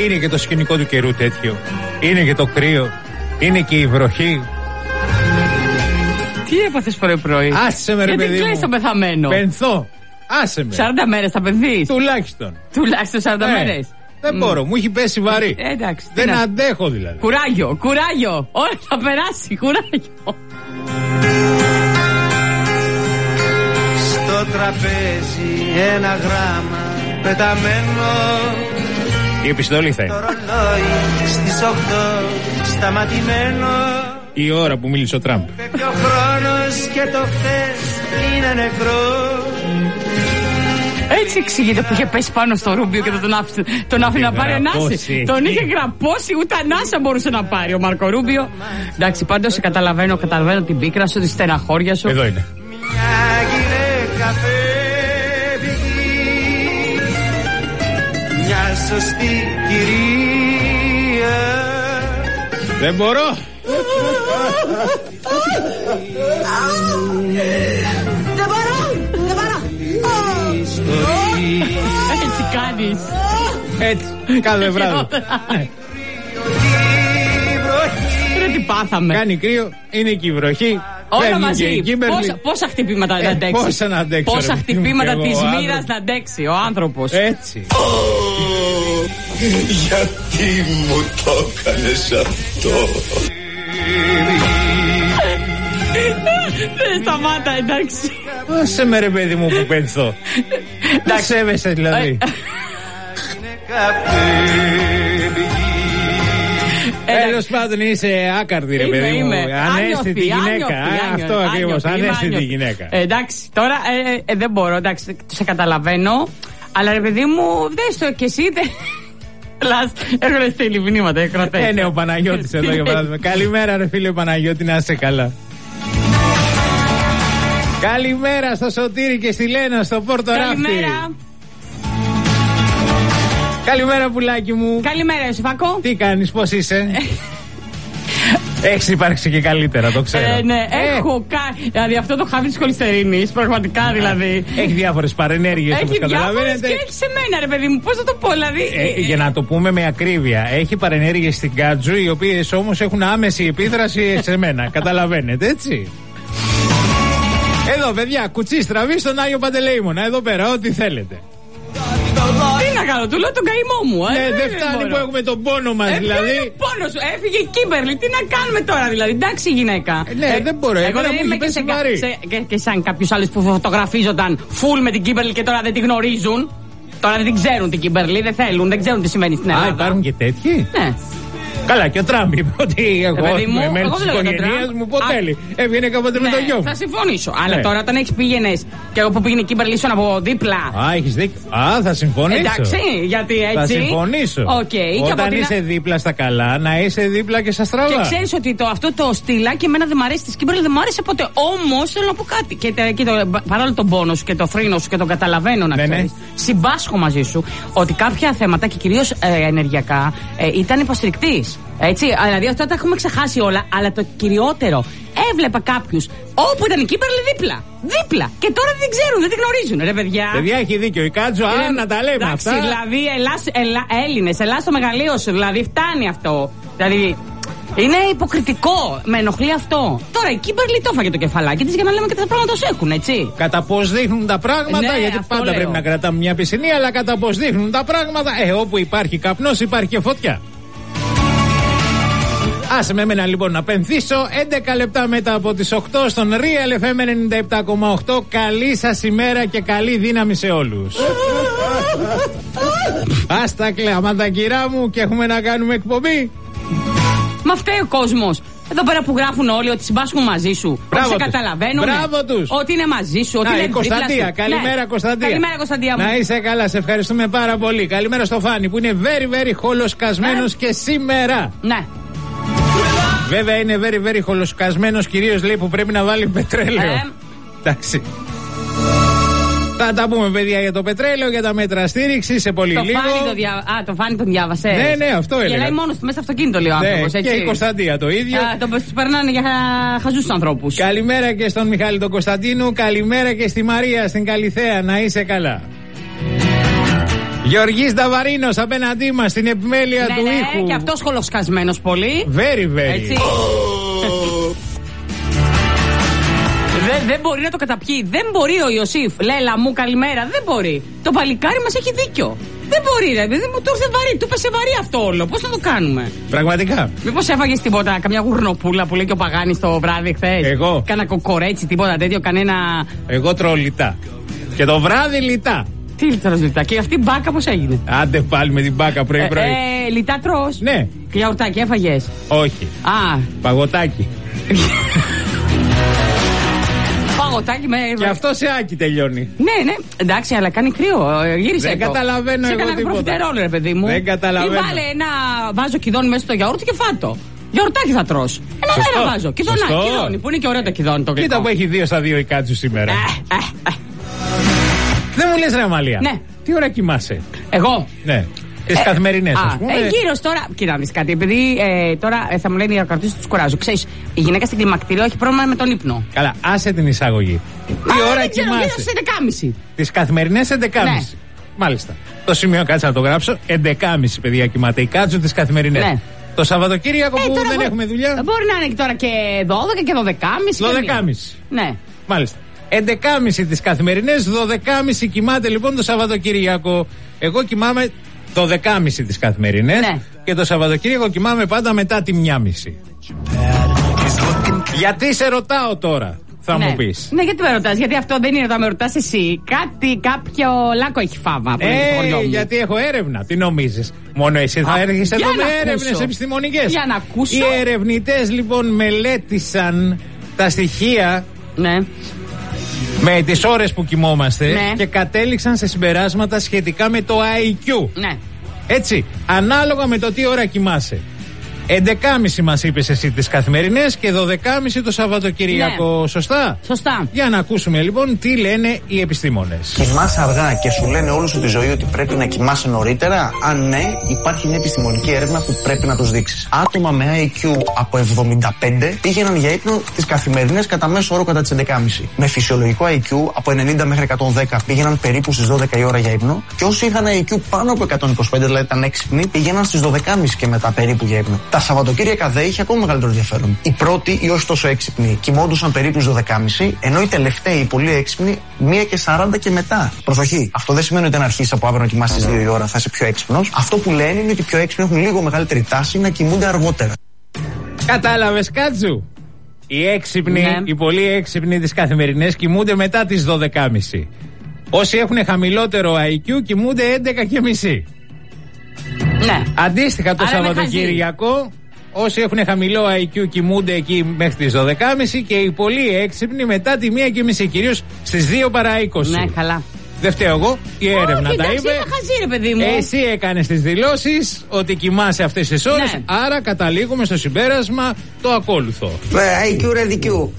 Είναι και το σκηνικό του καιρού τέτοιο. Είναι και το κρύο. Είναι και η βροχή. Τι έπαθες πρωί-πρωί? Άσε με ρε παιδί μου. Γιατί κλαις το πεθαμένο? Πενθώ. Άσε με. 40 μέρες θα πενθείς? Τουλάχιστον 40 μέρες. Δεν μπορώ, μου έχει πέσει βαρύ. Εντάξει. Δεν αντέχω δηλαδή. Κουράγιο. Όλα θα περάσει, κουράγιο. Στο τραπέζι ένα γράμμα πεταμένο. Η επιστολή θα είναι. Το ρολόι στις 8 σταματημένο. Η ώρα που μίλησε ο Τραμπ. Και ο χρόνος και το χθες είναι νεκρό. Έτσι εξηγείται που είχε πέσει πάνω στο Ρούμπιο και τον άφηνε να πάρει ανάση. Τον είχε γραπώσει, ούτε ανάσα μπορούσε να πάρει ο Μάρκο Ρούμπιο. Εντάξει, πάντως καταλαβαίνω την πίκρα σου, τη στεναχώρια σου. Εδώ είναι. Μια γυναίκα φεύγει, μια σωστή κυρία. Δεν μπορώ. Έτσι κάνεις. Έτσι, κάθε βράδυ. Ρε τι πάθαμε. Κάνει κρύο, είναι και η βροχή. Όλα μαζί. Πόσα χτυπήματα να αντέξει. Πόσα να αντέξει. Πόσα χτυπήματα της μοίρας να αντέξει ο άνθρωπος. Έτσι. Γιατί μου το έκανες αυτό? Δεν σταμάτα, εντάξει. Άσε με ρε παιδί μου που πενθώ. Να σέβεσαι δηλαδή. Τέλος πάντων είσαι άκαρδη ρε παιδί μου. Ανέστητη γυναίκα. Αυτό ακριβώς, ανέστητη γυναίκα. Εντάξει, τώρα δεν μπορώ, εντάξει, σε καταλαβαίνω. Αλλά ρε παιδί μου, δες το κι εσύ. Έχουν στείλει μηνύματα, κρατέ. Ναι, ο Παναγιώτης εδώ για παράδειγμα. Καλημέρα ρε φίλε Παναγιώτη, να είσαι καλά. Καλημέρα στο Σωτήρη και στη Λένα στο Πόρτο Ράφτη. Καλημέρα. Καλημέρα πουλάκι μου. Καλημέρα Ιωσήφακο. Τι κάνεις, πώς είσαι? Έχεις υπάρξει και καλύτερα, το ξέρω. Ναι, έχω κάνει. Δηλαδή αυτό το χάβι της χολυστερίνης, πραγματικά δηλαδή. Έχει διάφορες παρενέργειες όπως καταλαβαίνετε. Και έχει σε μένα ρε παιδί μου, πώς θα το πω δηλαδή. Για να το πούμε με ακρίβεια, έχει παρενέργειες στην Κάτζου, οι οποίες όμως έχουν άμεση επίδραση σε μένα. Καταλαβαίνετε, έτσι. Εδώ παιδιά, κουτσί στραβή στον Άγιο Παντελεήμονα. Εδώ πέρα, ό,τι θέλετε. Τι να κάνω, του λέω τον καημό μου. Ναι, δεν φτάνει που έχουμε τον πόνο μας δηλαδή. Τον πόνο σου, έφυγε η Κίμπερλι. Τι να κάνουμε τώρα δηλαδή, εντάξει γυναίκα. Ναι, δεν μπορώ, εγώ δεν είμαι και σαν κάποιους άλλους που φωτογραφίζονταν full με την Κίμπερλι και τώρα δεν τη γνωρίζουν. Τώρα δεν την ξέρουν την Κίμπερλι, δεν θέλουν, δεν ξέρουν τι συμβαίνει στην Ελλάδα. Α, υπάρχουν και τέτοιοι. Ναι. Καλά, και ο Τραμπ είπε ότι εγώ με μέλη της οικογένειας μου ποτέλει. Έβγαινε κάποτε με το γιο μου. Θα συμφωνήσω. Αλλά τώρα όταν έχεις πήγαινες και εγώ που πήγαινε εκεί Κίμπερλι από δίπλα. Α, έχεις δίκιο. Α, θα συμφωνήσω. Εντάξει, γιατί έτσι. Θα συμφωνήσω. Όταν είσαι δίπλα στα καλά, να είσαι δίπλα και στα στραβά. Και ξέρεις ότι αυτό το στυλάκι εμένα δεν μ' αρέσει τη Κίμπερλι, δεν μ' άρεσε ποτέ. Όμως θέλω να πω κάτι. Και παρόλο τον πόνο σου και το φρύνο σου και τον καταλαβαίνω να ξέρεις. Συμπάσχω μαζί σου ότι κάποια θέματα και κυρίως ενεργειακά ήταν υποστηρικτής. Έτσι, δηλαδή αυτά τα έχουμε ξεχάσει όλα. Αλλά το κυριότερο, έβλεπα κάποιους όπου ήταν η Κίμπερλι δίπλα. Και τώρα δεν ξέρουν, δεν την γνωρίζουν, ρε παιδιά. Παιδιά, έχει δίκιο. Η Κάτζο, να τα λέμε αυτά. Δηλαδή, Έλληνες, Ελλάς στο μεγαλείο σου, δηλαδή φτάνει αυτό. Δηλαδή, είναι υποκριτικό. Με ενοχλεί αυτό. Τώρα η Κίμπερλι το έφαγε το κεφαλάκι της για να λέμε και τα πράγματα τους έχουν, έτσι. Κατά πώς δείχνουν τα πράγματα, γιατί πάντα λέω. Πρέπει να κρατάμε μια πισινή, αλλά κατά πώς δείχνουν τα πράγματα, όπου υπάρχει καπνός υπάρχει και φωτιά. Άσε με εμένα λοιπόν να πενθήσω. 11 λεπτά μετά από τις 8 στον Real FM 97,8. Καλή σας ημέρα και καλή δύναμη σε όλους. Άστα κλάματα κυρά μου και έχουμε να κάνουμε εκπομπή. Μα φταίει ο κόσμος. Εδώ πέρα που γράφουν όλοι ότι συμπάσχουν μαζί σου. Ότι σε καταλαβαίνουν. Μπράβο τους. Ότι είναι μαζί σου. Ότι είναι Κωνσταντία. Καλημέρα, ναι. Κωνσταντία. Καλημέρα, Κωνσταντία μου. Να είσαι καλά, σε ευχαριστούμε πάρα πολύ. Καλημέρα στο Φάνη που είναι very χολοσκασμένος και σήμερα. Ναι. Βέβαια είναι very χολοσκασμένος, κυρίως λέει που πρέπει να βάλει πετρέλαιο. Εντάξει. Θα τα πούμε παιδιά για το πετρέλαιο, για τα μέτρα στήριξη σε πολύ λίγο. Το Φάνη τον διάβασε. Ναι, αυτό έλεγα. Γελάει μόνος του μέσα στο αυτοκίνητο λέει ο άνθρωπος. Και η Κωνσταντία το ίδιο. Τους περνάνε για χαζούς ανθρώπους. Καλημέρα και στον Μιχάλη τον Κωνσταντίνου. Καλημέρα και στη Μαρία στην Καλιθέα. Να είσαι καλά. Γεωργής Νταβαρίνος απέναντί μας στην επιμέλεια του ήχου. Και αυτός χολοσκασμένος πολύ. Very. Έτσι. Δεν μπορεί να το καταπιεί. Δεν μπορεί ο Ιωσήφ. Λέλα μου, καλημέρα. Δεν μπορεί. Το παλικάρι μας έχει δίκιο. Δεν μπορεί, ρε παιδί μου, του ήρθε βαρύ. Του πέσε βαρύ αυτό όλο. Πώς θα το κάνουμε? Πραγματικά. Μήπως έφαγες τίποτα, καμιά γουρνοπούλα που λέει και ο Παγάνης το βράδυ χθες? Εγώ. Κάνα κοκορέτσι, τίποτα τέτοιο, κανένα. Εγώ τρώω λιτά. Και το βράδυ λιτά. Τι λιτά? Και αυτή η μπάκα πώς έγινε? Άντε πάλι με την μπάκα πρωί-πρωί. Λιτά τρως? Ναι. Και γιαουρτάκι έφαγες? Όχι. Α. Παγωτάκι. Παγωτάκι με. Και αυτό σε άκη τελειώνει. Ναι. Εντάξει, αλλά κάνει κρύο. Γύρισε. Δεν καταλαβαίνω εγώ τίποτα. Προφιτερόλ, ρε παιδί μου. Δεν καταλαβαίνω. Ή βάλε ένα βάζο κιδόνι μέσα στο γιαούρτι και φάτο. Γιαουρτάκι θα τρως. Ένα βάζο. Κιδόνι. Που είναι και ωραίο το κιδόνι το γλυκό. Κοίτα που έχει 2 στα 2 η Κάτσου σήμερα. Δεν μου λες, ρε Αμαλία. Ναι. Τι ώρα κοιμάσαι? Εγώ. Ναι. Τις καθημερινές, ας πούμε. Γύρω τώρα. Κοίτα, δεις κάτι. Επειδή τώρα θα μου λένε οι ακροατές τους κουράζω. Ξέρεις, η γυναίκα στην κλιμακτήριο έχει πρόβλημα με τον ύπνο. Καλά, άσε την εισαγωγή. Τι ώρα κοιμάσαι? Γύρω στις 11.30. Τις καθημερινές 11.30. Ναι. Μάλιστα. Το σημείο κάτσε να το γράψω. 11.30 παιδιά κοιμάται η Κάτσου τις καθημερινές. Ναι. Το Σαββατοκύριακο που δεν έχουμε δουλειά. Μπορεί να είναι τώρα και 12 και 12.30. 12.30. Ναι. Μάλιστα. 11.30 τις καθημερινές, 12.30 κοιμάται λοιπόν το Σαββατοκύριακο. Εγώ κοιμάμαι 12.30 τις καθημερινές, ναι. Και το Σαββατοκύριακο κοιμάμαι πάντα μετά τη 1.30. Γιατί σε ρωτάω τώρα, θα μου πεις? Ναι, γιατί με ρωτάς? Γιατί αυτό δεν είναι να με ρωτάς εσύ. Κάποιο λάκκο έχει φάμα. Γιατί έχω έρευνα. Τι νομίζεις? Μόνο εσύ θα έρχεσαι εδώ με έρευνες επιστημονικές? Για να ακούσω. Οι ερευνητές λοιπόν μελέτησαν τα στοιχεία. Ναι. Με τις ώρες που κοιμόμαστε, ναι. Και κατέληξαν σε συμπεράσματα σχετικά με το IQ. Ναι. Έτσι, ανάλογα με το τι ώρα κοιμάσαι. 11.30 μας είπες εσύ τις καθημερινές και 12.30 το Σαββατοκυριακό. Ναι. Σωστά? Σωστά. Για να ακούσουμε λοιπόν τι λένε οι επιστήμονες. Κοιμάσαι αργά και σου λένε όλη σου τη ζωή ότι πρέπει να κοιμάσαι νωρίτερα? Αν ναι, υπάρχει μια επιστημονική έρευνα που πρέπει να τους δείξεις. Άτομα με IQ από 75 πήγαιναν για ύπνο τις καθημερινές κατά μέσο όρο κατά τις 11.30. Με φυσιολογικό IQ από 90 μέχρι 110 πήγαιναν περίπου στις 12 η ώρα για ύπνο. Και όσοι είχαν IQ πάνω από 125, δηλαδή ήταν έξυπνοι, πήγαιναν στις 12.30 και μετά περίπου για ύπνο. Τα Σαββατοκύριακα δε είχε ακόμα μεγαλύτερο ενδιαφέρον. Οι πρώτοι, ή όχι τόσο έξυπνοι, κοιμόντουσαν περίπου στις 12.30, ενώ οι τελευταίοι, οι πολύ έξυπνοι, 1:40 και μετά. Προσοχή, αυτό δεν σημαίνει ότι αν αρχίσει από αύριο να κοιμάσαι στις 2 η ώρα θα είσαι πιο έξυπνος. Αυτό που λένε είναι ότι οι πιο έξυπνοι έχουν λίγο μεγαλύτερη τάση να κοιμούνται αργότερα. Κατάλαβες, Κάτσου? Οι έξυπνοι, ναι. Οι πολύ έξυπνοι τις καθημερινές κοιμούνται μετά τις 12.30. Όσοι έχουν χαμηλότερο IQ κοιμούνται 11.30. Ναι. Αντίστοιχα το Σαββατοκύριακο, όσοι έχουν χαμηλό IQ κοιμούνται εκεί μέχρι τις 12.30 και οι πολύ έξυπνοι μετά τη 1:30, κυρίως στις 2 παρά 20. Ναι, καλά. Δεν φταίω εγώ, η έρευνα τα είπε. Χαζί, ρε παιδί μου. Εσύ έκανες τις δηλώσεις ότι κοιμάσαι αυτές τις ώρες, ναι. Άρα καταλήγουμε στο συμπέρασμα το ακόλουθο. IQ ρε δικιού.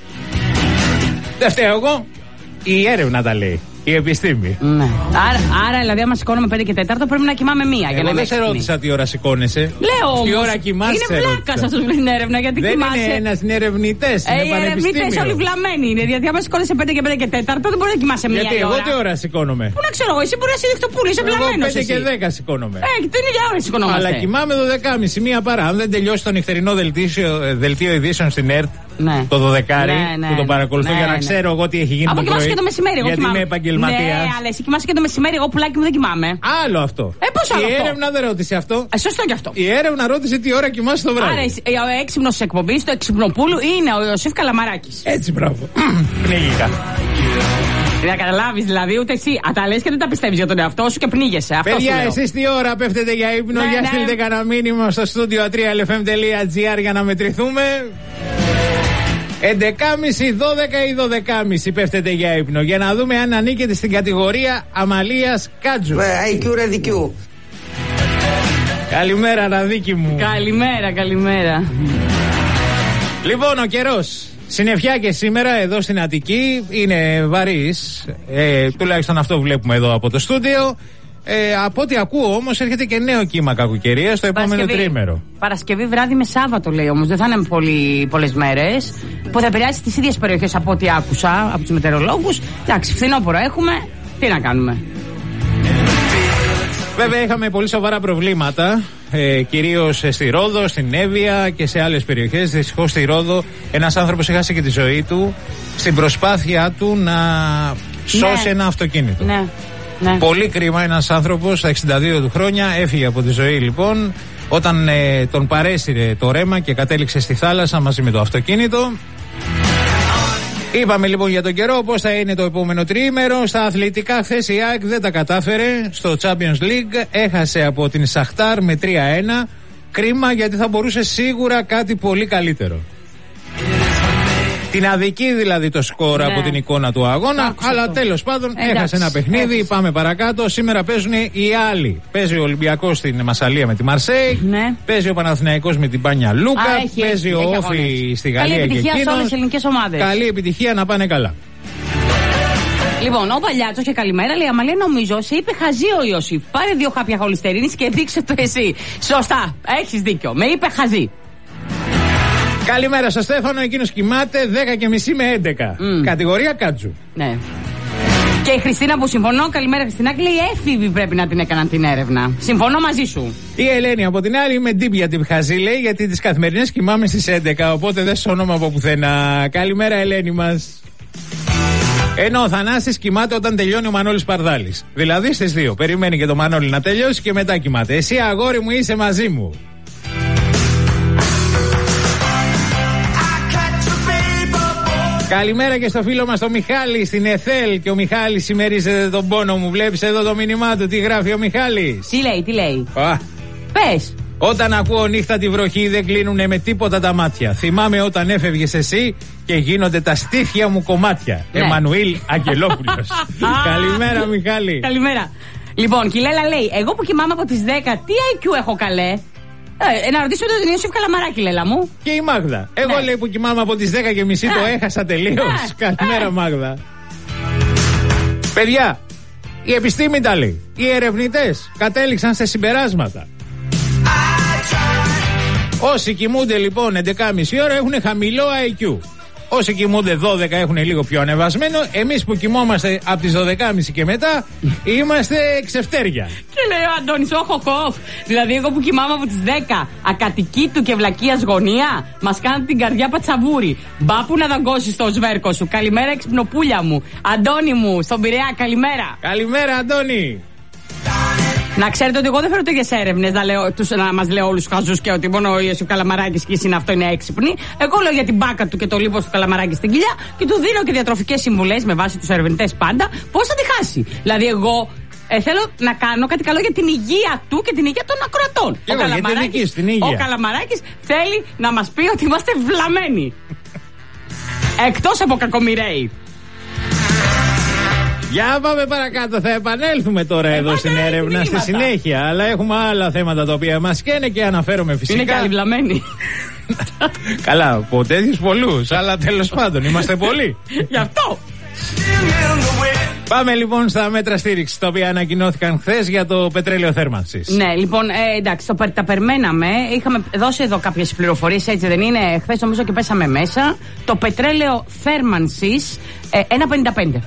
Δεν φταίω εγώ, η έρευνα τα λέει. Η επιστήμη. Ναι. Άρα, δηλαδή, άμα σηκώνομαι 5 και 4, πρέπει να κοιμάμαι 1. Εγώ δεν σε ρώτησα τι ώρα σηκώνεσαι. Λέω όμως. Τι ώρα κοιμάσαι. Είναι βλάκα αυτό με την έρευνα. Γιατί δεν κοιμάσαι. Είναι ένας ερευνητές. Οι ερευνητές όλοι βλαμμένοι είναι. Γιατί άμα σηκώνεσαι 5 και 5 και 4, δεν μπορεί να κοιμάσαι 1 ώρα. Γιατί εγώ τι ώρα σηκώνομαι? Πού να ξέρω εγώ, εσύ μπορεί να είσαι δικτοπούλη, είσαι βλαμμένος. 5 και 10 σηκώνομαι. Την ίδια ώρα σηκώνομαι. Αλλά κοιμάμαι 12.30, 1 παρά. Αν δεν τελειώσει το νυχτερινό δελτίο ειδήσεων στην ΕΡΤ. Ναι. Το 12 που το παρακολουθώ για να ξέρω εγώ τι έχει γίνει. Από κοιμάσαι και το μεσημέρι. Γιατί είμαι επαγγελματίας. Ναι, αλλά εσύ κοιμάσαι και το μεσημέρι. Εγώ πουλάκι μου δεν κοιμάμαι. Άλλο αυτό. Πώς άλλο η αυτό? έρευνα δεν ρώτησε αυτό. Σωστό κι αυτό. Η έρευνα ρώτησε τι ώρα κοιμάσαι το βράδυ. Άρα ο έξυπνος της εκπομπής, το εξυπνοπούλου, είναι ο Ιωσήφ Καλαμαράκης. Έτσι, μπράβο. Πνίγηκα. Να καταλάβεις δηλαδή, ούτε εσύ. Τα λες και δεν τα πιστεύεις για τον εαυτό σου και πνίγεσαι. Παιδιά, εσείς τι ώρα πέφτετε για ύπνο? Για στείλτε κανένα μήνυμα στο στούντιο 3lfm.gr για να μετρηθούμε. 11.30, 12 ή 12.30 πέφτετε για ύπνο. Για να δούμε αν ανήκετε στην κατηγορία Αμαλίας Κάτζου. IQ ρε δικιού. Καλημέρα, Ραδίκη μου. Καλημέρα. Λοιπόν, ο καιρός. Συννεφιά και σήμερα εδώ στην Αττική. Είναι βαρύς. Τουλάχιστον αυτό βλέπουμε εδώ από το στούντιο. Από ό,τι ακούω όμως έρχεται και νέο κύμα κακοκαιρία στο επόμενο τρίμερο. Παρασκευή βράδυ με Σάββατο λέει όμως. Δεν θα είναι πολλές μέρες. Που θα επηρεάσει τις ίδιες περιοχές από ό,τι άκουσα από τους μετεωρολόγους. Εντάξει, φθινόπωρο έχουμε. Τι να κάνουμε. Βέβαια είχαμε πολύ σοβαρά προβλήματα, κυρίως στη Ρόδο, στην Εύβοια και σε άλλες περιοχές. Δυστυχώς στη Ρόδο ένας άνθρωπος έχασε και τη ζωή του στην προσπάθειά του να σώσει ένα αυτοκίνητο. Ναι. Πολύ κρίμα, ένας άνθρωπος στα 62 του χρόνια έφυγε από τη ζωή λοιπόν όταν τον παρέσυρε το ρέμα και κατέληξε στη θάλασσα μαζί με το αυτοκίνητο. Είπαμε λοιπόν για τον καιρό πώς θα είναι το επόμενο τριήμερο. Στα αθλητικά, χθες η ΑΕΚ δεν τα κατάφερε στο Champions League. Έχασε από την Σαχτάρ με 3-1. Κρίμα, γιατί θα μπορούσε σίγουρα κάτι πολύ καλύτερο. Την αδική δηλαδή το σκορ από την εικόνα του αγώνα. Αλλά τέλος πάντων έχασε ένα παιχνίδι. Πάμε παρακάτω. Σήμερα παίζουν οι άλλοι. Παίζει ο Ολυμπιακός στην Μασσαλία με τη Μαρσέη. Παίζει ο Παναθηναϊκός με την Πάνια Λούκα. Παίζει ο Όφη στη Γαλλία και εκείνος. Καλή επιτυχία σε όλες τις ελληνικές ομάδες. Καλή επιτυχία, να πάνε καλά. Λοιπόν, ο Παλιάτσος και καλημέρα, λέει Αμαλία, νομίζω σε είπε χαζί ο Ιωσήφ. Πάρε 2 χάπια χολυστερίνης και δείξε το εσύ. Σωστά, έχεις δίκιο. Με είπε χαζί. Καλημέρα στο Στέφανο, εκείνος κοιμάται 10:30 με 11. Κατηγορία κάτσου. Ναι. Και η Χριστίνα που συμφωνώ, καλημέρα Χριστίνα, λέει έφηβοι πρέπει να την έκαναν την έρευνα. Συμφωνώ μαζί σου. Η Ελένη από την άλλη με ντύπ για την χαζή, λέει, γιατί τις καθημερινές κοιμάμαι στις 11, οπότε δεν σώνομαι από πουθενά. Καλημέρα Ελένη μας. Ενώ ο Θανάσης κοιμάται όταν τελειώνει ο Μανώλης Παρδάλης. Δηλαδή στις 2. Περιμένει και το Μανώλη να τελειώσει και μετά κοιμάται. Εσύ αγόρι μου είσαι μαζί μου. Καλημέρα και στο φίλο μας τον Μιχάλη στην Εθέλ. Και ο Μιχάλης συμμερίζεται τον πόνο μου. Βλέπεις εδώ το μήνυμά του, τι γράφει ο Μιχάλης. Τι λέει. Πες. Όταν ακούω νύχτα τη βροχή δεν κλείνουνε με τίποτα τα μάτια. Θυμάμαι όταν έφευγες εσύ και γίνονται τα στήθια μου κομμάτια. Ναι. Εμμανουήλ Αγγελόπουλος. Καλημέρα Μιχάλη. Καλημέρα. Λοιπόν, Κιλέλα λέει, εγώ που κοιμάμαι από τις 10, τι IQ έχω καλέ. Να ρωτήσω τον Ιωσήφ Καλαμαράκη, Λέλα μου. Και η Μάγδα. Εγώ λέει που κοιμάμαι από τις 10:30 το έχασα τελείως. Καλημέρα Μάγδα. Παιδιά, η επιστήμη τα λέει. Οι ερευνητές κατέληξαν σε συμπεράσματα. Όσοι κοιμούνται λοιπόν 11,5 ώρα έχουν χαμηλό IQ. Όσοι κοιμούνται 12 έχουν λίγο πιο ανεβασμένο. Εμείς που κοιμόμαστε από τις 12.30 και μετά είμαστε ξεφτέρια. Και λέει ο Αντώνης, όχοχ. Δηλαδή, εγώ που κοιμάμαι από τις 10, ακατοική του και βλακίας γωνία, μας κάνουν την καρδιά πατσαβούρι. Μπα που να δαγκώσεις το σβέρκο σου. Καλημέρα, εξυπνοπούλια μου. Αντώνη μου, στον Πειραιά, καλημέρα. Καλημέρα, Αντώνη. Να ξέρετε ότι εγώ δεν φέρω τέτοιες έρευνες να μας λέω όλους τους χαζούς και ότι μόνο ο Ιωσήφ Καλαμαράκης και εσύ αυτό είναι έξυπνοι. Εγώ λέω για την μπάκα του και το λίπος του Καλαμαράκη στην κοιλιά και του δίνω και διατροφικές συμβουλές με βάση τους ερευνητές πάντα πώς θα τη χάσει. Δηλαδή, εγώ θέλω να κάνω κάτι καλό για την υγεία του και την υγεία των ακροατών. Ο Καλαμαράκης θέλει να μας πει ότι είμαστε βλαμμένοι. Εκτός από κακομοιραίοι. Για πάμε παρακάτω, θα επανέλθουμε τώρα εδώ στην έρευνα στη συνέχεια. Αλλά έχουμε άλλα θέματα τα οποία μας καίνε και αναφέρομαι φυσικά. Είναι καλυβλαμένοι. Καλά, από τέτοιους πολλούς, αλλά τέλος πάντων είμαστε πολλοί. Γι' αυτό. Πάμε λοιπόν στα μέτρα στήριξης τα οποία ανακοινώθηκαν χθες για το πετρέλαιο θέρμανσης. Ναι, λοιπόν, εντάξει, τα περιμέναμε. Είχαμε δώσει εδώ κάποιες πληροφορίες, έτσι δεν είναι. Χθες νομίζω και πέσαμε μέσα. Το πετρέλαιο θέρμανσης 1,55.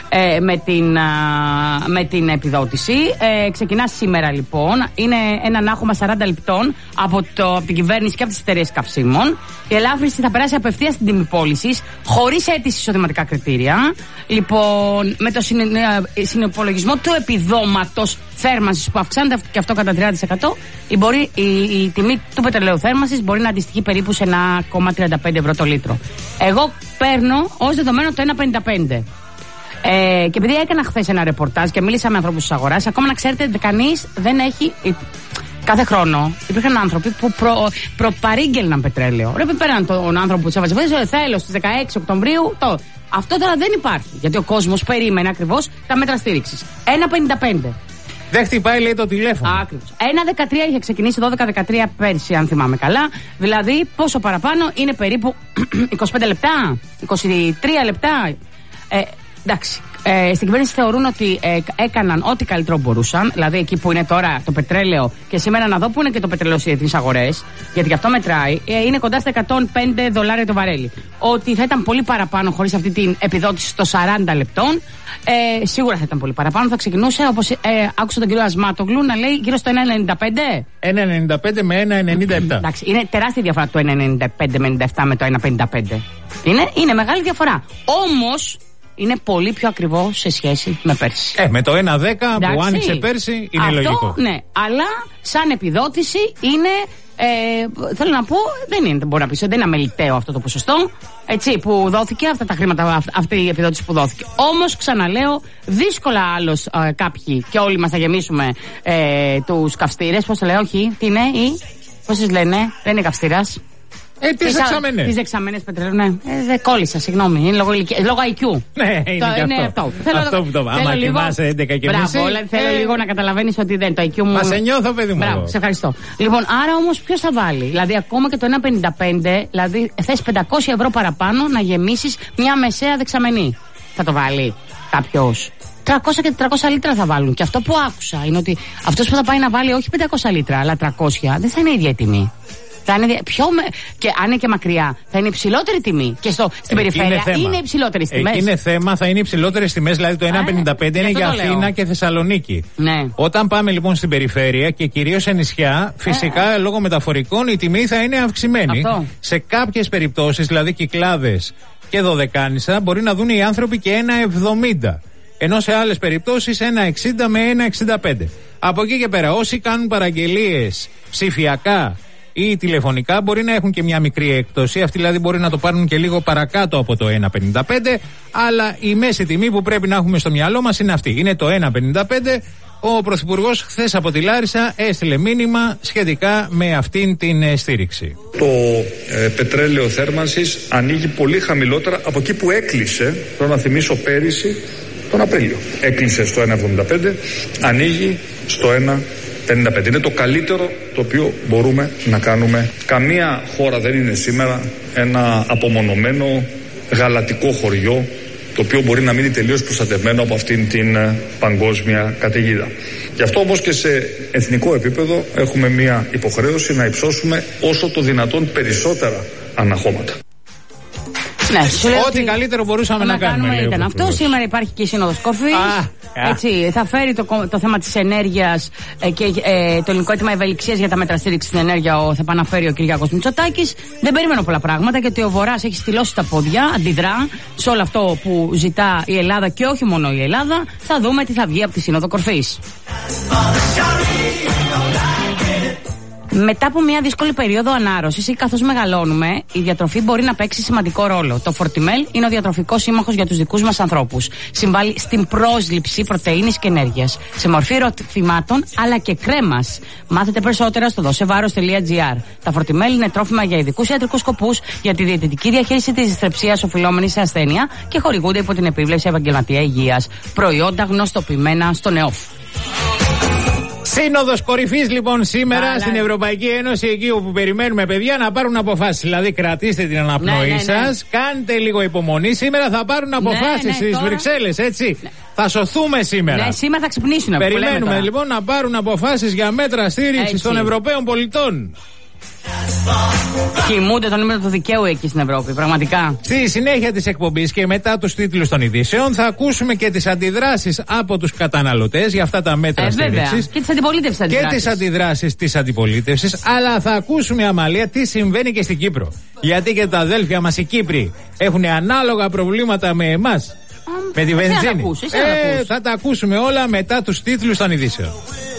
Με την επιδότηση. Ξεκινά σήμερα λοιπόν. Είναι ένα ανάχωμα 40 λεπτών από την κυβέρνηση και από τις εταιρείες καυσίμων. Η ελάφρυνση θα περάσει απευθείας στην τιμή πώλησης, χωρίς αίτηση εισοδηματικά κριτήρια. Λοιπόν, με το συνυπολογισμό του επιδόματος θέρμανσης που αυξάνεται και αυτό κατά 30%, η τιμή του πετρελαίου θέρμανσης μπορεί να αντιστοιχεί περίπου σε 1,35 ευρώ το λίτρο. Εγώ παίρνω ως δεδομένο το 1,55. Και επειδή έκανα χθες ένα ρεπορτάζ και μίλησα με ανθρώπους της αγοράς, ακόμα να ξέρετε ότι κανείς δεν έχει. Κάθε χρόνο υπήρχαν άνθρωποι που προπαρήγγελναν πετρέλαιο. Ρε, πέραν τον άνθρωπο που του έβαζε, θέλω στις 16 Οκτωβρίου. Αυτό τώρα δεν υπάρχει. Γιατί ο κόσμος περίμενε ακριβώς τα μέτρα στήριξης. 1,55. Δεν χτυπάει, λέει, το τηλέφωνο. Ακριβώς. 1,13 είχε ξεκινήσει 12-13 πέρσι, αν θυμάμαι καλά. Δηλαδή, πόσο παραπάνω είναι περίπου 25 λεπτά, 23 λεπτά. Εντάξει, Στην κυβέρνηση θεωρούν ότι έκαναν ό,τι καλύτερο μπορούσαν. Δηλαδή εκεί που είναι τώρα το πετρέλαιο, και σήμερα να δω που είναι και το πετρέλαιο στις διεθνείς αγορές, γιατί γι' αυτό μετράει, είναι κοντά στα $105 το βαρέλι. Ότι θα ήταν πολύ παραπάνω χωρίς αυτή την επιδότηση των 40 λεπτών. Σίγουρα θα ήταν πολύ παραπάνω. Θα ξεκινούσε, όπως άκουσα τον κύριο Ασμάτογλου να λέει, γύρω στο 1,95. 1,95 με 1,97. Εντάξει, είναι τεράστια διαφορά το 1,95 με 97 με το 1,55. Είναι μεγάλη διαφορά. Όμως είναι πολύ πιο ακριβό σε σχέση με πέρσι. Με το 1,10 που άνοιξε πέρσι είναι αυτό, λογικό. Ναι, αλλά σαν επιδότηση είναι. Θέλω να πω, δεν μπορεί να πει, δεν είναι αμεληταίο αυτό το ποσοστό. Έτσι, που δόθηκε, αυτά τα χρήματα, αυτή η επιδότηση που δόθηκε. Όμως, ξαναλέω, δύσκολα άλλος κάποιοι και όλοι μας θα γεμίσουμε τους καυστήρες. Πώς το λέω, όχι, τι είναι, πώς τις λένε, δεν είναι καυστήρας. Τις δεξαμενές. Τις δεξαμενές πετρελαίου, ναι. Δεν κόλλησα, συγγνώμη. Είναι λόγω IQ. Ναι, είναι αυτό. Αυτό που το πάμε. Άμα κοιμάσαι 11 και μισή. Μπράβο, θέλω λίγο να καταλαβαίνεις ότι δεν το IQ μου. Μα σε νιώθω, παιδί μου. Μπράβο, σε ευχαριστώ. Λοιπόν, άρα όμως ποιος θα βάλει. Δηλαδή, ακόμα και το 1,55, δηλαδή θες 500 ευρώ παραπάνω να γεμίσεις μια μεσαία δεξαμενή. Θα το βάλει κάποιος. 300 και 400 λίτρα θα βάλουν. Και αυτό που άκουσα είναι ότι αυτός που θα πάει να βάλει όχι 500 λίτρα, αλλά 300, δεν θα είναι η ίδια η τιμή. Θα είναι και αν είναι και μακριά, θα είναι υψηλότερη τιμή. Και στην περιφέρεια είναι υψηλότερες τιμές. Είναι θέμα, θα είναι υψηλότερες τιμές. Δηλαδή το 1,55 είναι για Αθήνα και Θεσσαλονίκη. Ναι. Όταν πάμε λοιπόν στην περιφέρεια και κυρίως σε νησιά, φυσικά λόγω μεταφορικών η τιμή θα είναι αυξημένη. Αυτό. Σε κάποιες περιπτώσεις, δηλαδή Κυκλάδες και Δωδεκάνησα, μπορεί να δουν οι άνθρωποι και 1,70. Ενώ σε άλλες περιπτώσεις 1,60 με 1,65. Από εκεί και πέρα, όσοι κάνουν παραγγελίες ψηφιακά ή τηλεφωνικά μπορεί να έχουν και μια μικρή έκπτωση. Αυτοί δηλαδή μπορεί να το πάρουν και λίγο παρακάτω από το 1,55. Αλλά η μέση τιμή που πρέπει να έχουμε στο μυαλό μας είναι αυτή. Είναι το 1,55. Ο Πρωθυπουργός χθες από τη Λάρισα έστειλε μήνυμα σχετικά με αυτήν την στήριξη. Το πετρέλαιο θέρμανσης ανοίγει πολύ χαμηλότερα από εκεί που έκλεισε, θέλω να θυμίσω πέρυσι, τον Απρίλιο. Έκλεισε στο 1,75, ανοίγει στο 1,55. Είναι το καλύτερο το οποίο μπορούμε να κάνουμε. Καμία χώρα δεν είναι σήμερα ένα απομονωμένο γαλατικό χωριό το οποίο μπορεί να μείνει τελείως προστατευμένο από αυτήν την παγκόσμια καταιγίδα. Γι' αυτό όμως και σε εθνικό επίπεδο έχουμε μια υποχρέωση να υψώσουμε όσο το δυνατόν περισσότερα αναχώματα. Ναι, ό,τι καλύτερο μπορούσαμε να κάνουμε. Ήταν αυτό. Σήμερα υπάρχει και η Σύνοδος Κορφής. Έτσι, θα φέρει το θέμα της ενέργειας και το ελληνικό αίτημα ευελιξίας για τα μέτρα στήριξης στην ενέργεια θα επαναφέρει ο Κυριάκος Μητσοτάκης. Δεν περιμένω πολλά πράγματα γιατί ο Βορράς έχει στυλώσει τα πόδια, αντιδρά σε όλο αυτό που ζητά η Ελλάδα και όχι μόνο η Ελλάδα. Θα δούμε τι θα βγει από τη Σύνοδο Κορφής. Μετά από μια δύσκολη περίοδο ανάρρωσης ή καθώς μεγαλώνουμε, η διατροφή μπορεί να παίξει σημαντικό ρόλο. Το Φορτιμέλ είναι ο διατροφικός σύμμαχος για τους δικούς μας ανθρώπους. Συμβάλλει στην πρόσληψη πρωτεΐνης και ενέργειας, σε μορφή ροφημάτων αλλά και κρέμας. Μάθετε περισσότερα στο dosevaros.gr. Τα Φορτιμέλ είναι τρόφιμα για ειδικούς ιατρικούς σκοπούς, για τη διαιτητική διαχείριση της δυσθρεψίας οφειλόμενης σε ασθένεια και χορηγούνται υπό την επίβλεψη επαγγελματία υγείας. Προϊόντα γνωστοποιημένα στο ΝΕΟΦ. Σύνοδος κορυφής λοιπόν σήμερα στην Ευρωπαϊκή Ένωση, εκεί όπου περιμένουμε παιδιά να πάρουν αποφάσεις. Δηλαδή κρατήστε την αναπνοή σας, κάντε λίγο υπομονή. Σήμερα θα πάρουν αποφάσεις στις Βρυξέλλες, έτσι. Θα σωθούμε σήμερα. Ναι, σήμερα θα ξυπνήσουν. Περιμένουμε λοιπόν να πάρουν αποφάσεις για μέτρα στήριξης των Ευρωπαίων πολιτών. Κοιμούνται τον νούμερο του δικαίου εκεί στην Ευρώπη, πραγματικά. Στη συνέχεια της εκπομπής και μετά τους τίτλους των ειδήσεων θα ακούσουμε και τις αντιδράσεις από τους καταναλωτές για αυτά τα μέτρα στήριξης. Και τις αντιπολίτευσεις και τις αντιδράσεις της αντιπολίτευσης. Αλλά θα ακούσουμε, Αμαλία, τι συμβαίνει και στην Κύπρο. Γιατί και τα αδέλφια μας οι Κύπροι έχουν ανάλογα προβλήματα με εμάς. Με τη βενζίνη. Θα τα ακούσουμε όλα μετά τους τίτλους των ειδήσεων.